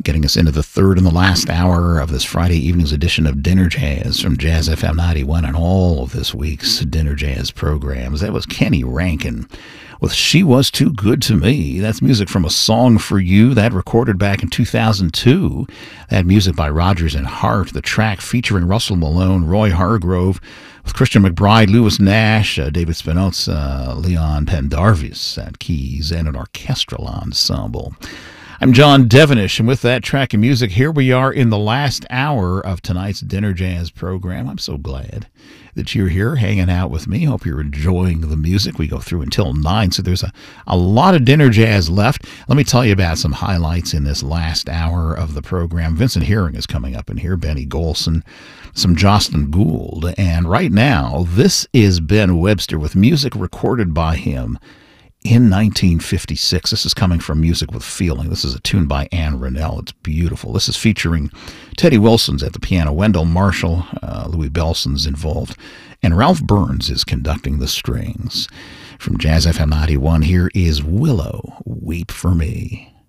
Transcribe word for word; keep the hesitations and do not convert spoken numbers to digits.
getting us into the third and the last hour of this Friday evening's edition of Dinner Jazz from Jazz F M ninety-one and all of this week's Dinner Jazz programs. That was Kenny Rankin with She Was Too Good to Me. That's music from A Song for You, that recorded back in two thousand two. That music by Rodgers and Hart, the track featuring Russell Malone, Roy Hargrove, with Christian McBride, Lewis Nash, uh, David Spinoza, Leon Pendarvis at keys, and an orchestral ensemble. I'm John Devenish, and with that track of music, here we are in the last hour of tonight's Dinner Jazz program. I'm so glad that you're here hanging out with me. Hope you're enjoying the music. We go through until nine, so there's a, a lot of Dinner Jazz left. Let me tell you about some highlights in this last hour of the program. Vincent Hearing is coming up in here, Benny Golson, some Jocelyn Gould, and right now, this is Ben Webster with music recorded by him in nineteen fifty-six. This is coming from Music with Feeling. This is a tune by Ann Rennell. It's beautiful. This is featuring Teddy Wilson's at the piano, Wendell Marshall, uh, Louis Bellson's involved, and Ralph Burns is conducting the strings. From Jazz F M ninety-one, here is Willow, Weep for Me.